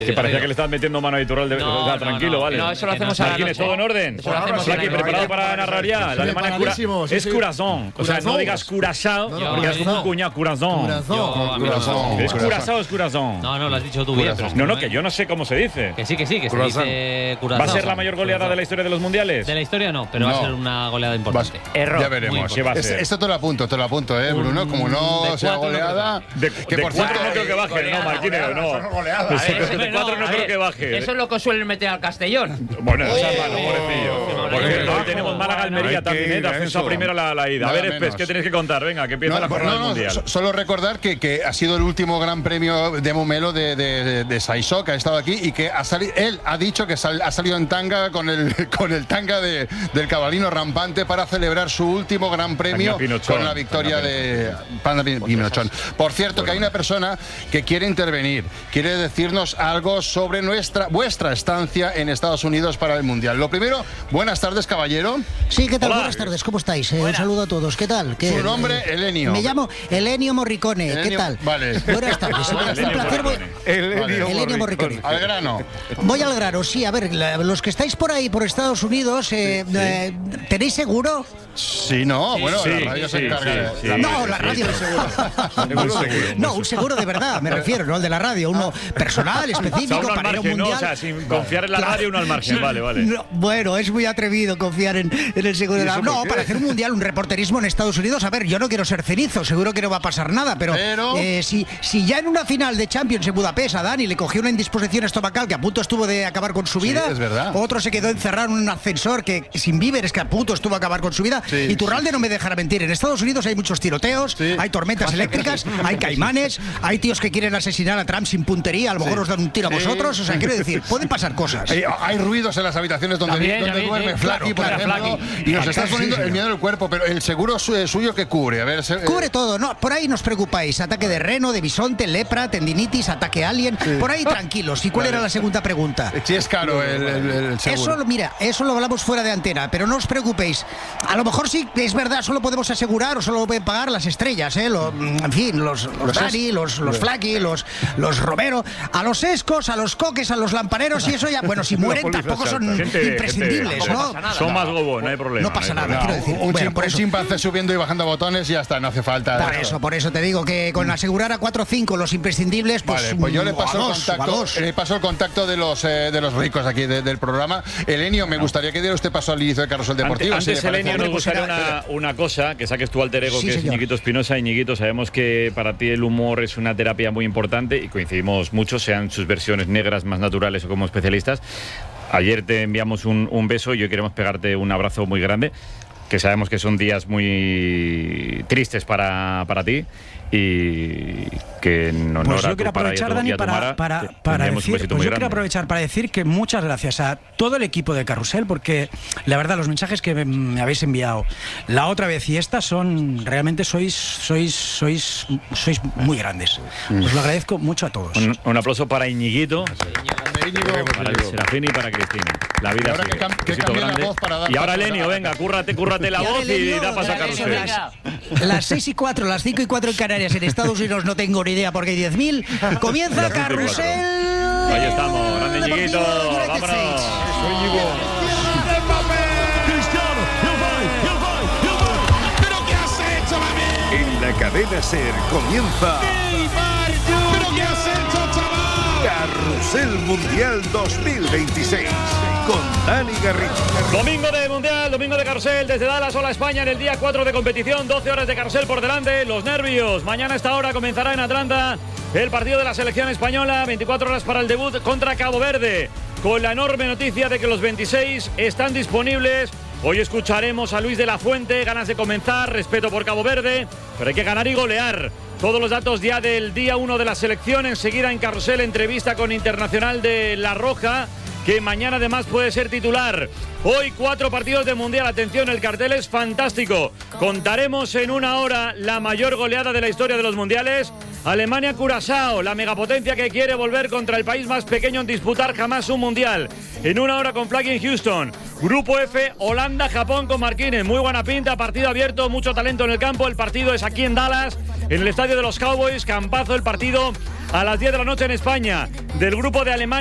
Que parecía que le estabas metiendo mano editorial de tranquilo, vale. No, eso lo hacemos a Marquines, todo en orden. Aquí preparado para narrar ya. La alemana es Curazón. O sea, no digas Curazao, porque es como un cuñado. Curazón. ¿Es Curazao o es Curazón? No, lo has dicho tú bien. No, que yo no sé cómo se dice. Que sí, se dice Curazao. ¿Va a ser la mayor goleada de la historia de los mundiales? De la historia no, pero va a ser una goleada importante. Error. Ya veremos. ¿Qué va a ser? Esto te lo apunto, Bruno. Como no sea goleada. Que por 4 no creo que baje, no, Marquines, no. De 4 no creo que baje. Eso es lo que suelen meter al Castellón. Bueno, esa mano, pobrecillo. Porque hoy tenemos Málaga-Almería también, ascenso a primera la ida. A ver, Espes, ¿qué tienes que contar? Venga, que empieza la jornada mundial. Solo recordar que ha sido el último gran premio de Momelo de Saisó, que ha estado aquí y que él ha dicho que ha salido en tanga con el tanga del cabalino rampante para celebrar su último gran premio con la victoria de Panda Pinochón. Por cierto, que hay una persona que quiere intervenir, quiere decirnos algo sobre vuestra estancia en Estados Unidos para el Mundial. Lo primero, buenas tardes, caballero. Sí, ¿qué tal? Hola. Buenas tardes, ¿cómo estáis? Un saludo a todos, ¿qué tal? Su nombre, Elenio. Me llamo Elenio Morricone, ¿qué tal? Vale. Buenas tardes, un placer. Elenio Morricone. Al grano. Voy al grano, sí, a ver, los que estáis por ahí, por Estados Unidos, ¿tenéis seguro? Sí, no, bueno, la radio se encarga. No, la radio no seguro. No, un seguro de verdad, me refiero, no el de la radio, uno personal, específico, para ir a un mundial. No, o sea, sin confiar en la radio, uno al margen, vale. No, bueno, es muy atrevido confiar en el seguro de la radio. No, para hacer un mundial, un reporterismo en Estados Unidos, a ver, yo no quiero ser cenizo, seguro que no va a pasar nada, pero si ya en una final de Champions en Budapest a Dani le cogió una indisposición estomacal que a punto estuvo de acabar con su vida, es verdad. Otro se quedó encerrado en un ascensor que sin víveres que a punto estuvo a acabar con su vida, y Turralde no me dejará mentir, en Estados Unidos hay muchos tiroteos, hay tormentas eléctricas, hay caimanes, hay tíos que quieren asesinar a Trump sin puntería, a lo mejor os dan un tiro a vosotros, o sea, quiero decir, pueden pasar cosas. Hay ruidos en las habitaciones donde duerme Flaky, por ejemplo, y nos estás poniendo el miedo del cuerpo, pero el seguro suyo que cubre, a ver, cubre todo, no, por ahí no os preocupáis, ataque de reno, de bisonte, lepra, tendinitis, ataque alien, por ahí tranquilos. ¿Y cuál era la segunda pregunta? Si es caro el seguro. Eso lo hablamos fuera de antena, pero no os preocupéis, a lo mejor sí, es verdad, solo podemos asegurar o solo lo pueden pagar las estrellas, en fin, los Dani, los Flaky, los Romero, a los Escos, a los Coques, a los Lampareros, y eso ya, bueno, si mueren tampoco son imprescindibles, ¿no? Son más gobos, no hay problema. No pasa nada, quiero decir. Un chimpancé subiendo y bajando botones y ya está, no hace falta. Por eso te digo que con asegurar a 4 o 5 los imprescindibles, pues, vale, pues yo le paso el contacto de los ricos aquí del programa. Elenio, me gustaría que diera usted paso al inicio de Carrusel Deportivo. Antes, Elenio, nos gustaría una cosa, que saques tu alter ego, que es Ñiquito Espinosa. Y Ñiquito, sabemos que para ti el humor es una terapia muy importante y coincidimos mucho, sean sus versiones negras más naturales o como especialistas. Ayer te enviamos un beso y hoy queremos pegarte un abrazo muy grande, que sabemos que son días muy tristes para ti. Y que en honor pues yo quiero aprovechar, Dani, quiero aprovechar para decir que muchas gracias a todo el equipo de Carrusel, porque la verdad los mensajes que me habéis enviado la otra vez y esta son realmente sois muy grandes. Os lo agradezco mucho a todos. Un aplauso para Iñiguito, para el Serafín y para Cristina. La vida sigue. Y ahora Elenio, venga, cúrrate la voz y da paso a Carrusel. Las 6 y 4, las 5 y 4 en Canarias. En Estados Unidos no tengo ni idea porque hay 10.000. Comienza Carrusel. Ahí estamos, grande Ñiquito. Vámonos. En la cadena SER comienza ¿Pero qué has hecho, chaval? Carrusel Mundial 2026 con Dani Garrido. Domingo de Mundial, domingo de Carrusel desde Dallas. Hola España en el día 4 de competición, 12 horas de Carrusel por delante. Los nervios. Mañana a esta hora comenzará en Atlanta el partido de la selección española. 24 horas para el debut contra Cabo Verde. Con la enorme noticia de que los 26 están disponibles. Hoy escucharemos a Luis de la Fuente. Ganas de comenzar, respeto por Cabo Verde, pero hay que ganar y golear. Todos los datos ya del día 1 de la selección. Enseguida en Carrusel, entrevista con Internacional de La Roja, que mañana además puede ser titular. Hoy 4 partidos de Mundial. Atención, el cartel es fantástico. Contaremos en una hora la mayor goleada de la historia de los Mundiales. Alemania-Curazao, la megapotencia que quiere volver contra el país más pequeño en disputar jamás un mundial. En 1 hora con Flag in Houston. Grupo F, Holanda-Japón con Marquines. Muy buena pinta, partido abierto, mucho talento en el campo. El partido es aquí en Dallas, en el estadio de los Cowboys. Campazo el partido a las 10 de la noche en España. Del grupo de Alemania.